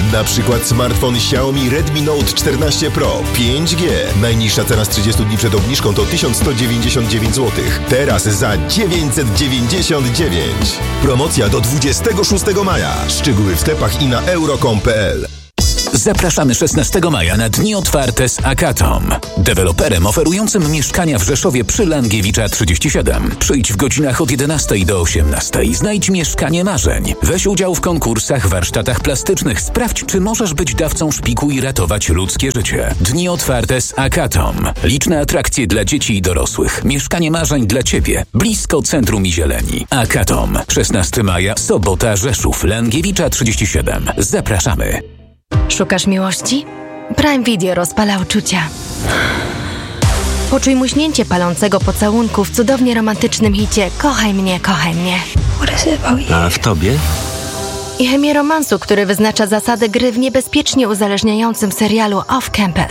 Na przykład smartfon Xiaomi Redmi Note 14 Pro 5G. Najniższa cena z 30 dni przed obniżką to 1199 zł. Teraz za 999. Promocja do 26 maja. Szczegóły w sklepach i na euro.com.pl. Zapraszamy 16 maja na dni otwarte z Akatom, deweloperem oferującym mieszkania w Rzeszowie przy Langiewicza 37. Przyjdź w godzinach od 11 do 18. Znajdź mieszkanie marzeń. Weź udział w konkursach, warsztatach plastycznych. Sprawdź, czy możesz być dawcą szpiku i ratować ludzkie życie. Dni otwarte z Akatom. Liczne atrakcje dla dzieci i dorosłych. Mieszkanie marzeń dla Ciebie. Blisko centrum i zieleni. Akatom. 16 maja, sobota, Rzeszów, Langiewicza 37. Zapraszamy. Szukasz miłości? Prime Video rozpala uczucia. Poczuj muśnięcie palącego pocałunku w cudownie romantycznym hicie Kochaj mnie, kochaj mnie. A w tobie? I chemię romansu, który wyznacza zasady gry w niebezpiecznie uzależniającym serialu Off Campus.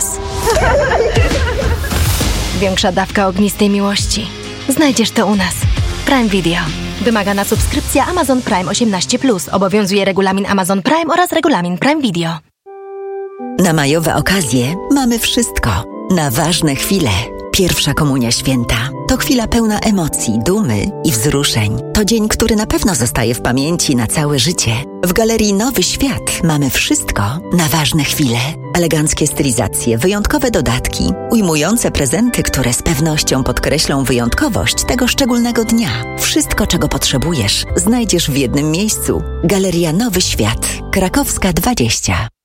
Większa dawka ognistej miłości. Znajdziesz to u nas. Prime Video. Wymagana subskrypcja Amazon Prime 18+. Obowiązuje regulamin Amazon Prime oraz regulamin Prime Video. Na majowe okazje mamy wszystko. Na ważne chwile. Pierwsza komunia święta. To chwila pełna emocji, dumy i wzruszeń. To dzień, który na pewno zostaje w pamięci na całe życie. W Galerii Nowy Świat mamy wszystko na ważne chwile. Eleganckie stylizacje, wyjątkowe dodatki, ujmujące prezenty, które z pewnością podkreślą wyjątkowość tego szczególnego dnia. Wszystko, czego potrzebujesz, znajdziesz w jednym miejscu. Galeria Nowy Świat. Krakowska 20.